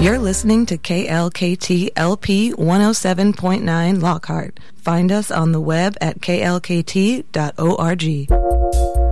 You're listening to KLKT LP 107.9 Lockhart. Find us on the web at klkt.org.